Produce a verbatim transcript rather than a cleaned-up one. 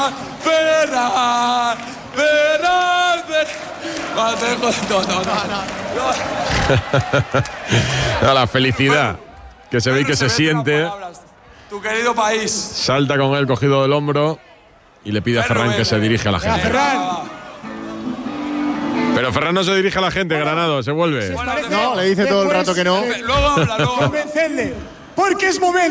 Ferran, Ferran, Ferran, Ferran. No, no, no, no. La felicidad que se ve y que se siente. Tu querido país. Salta con él cogido del hombro y le pide a Ferran que se dirige a la gente. Pero Ferran no se dirige a la gente, Granado, se vuelve. No, le dice todo el rato que no. Luego habla, luego. Convencerle, porque es momento.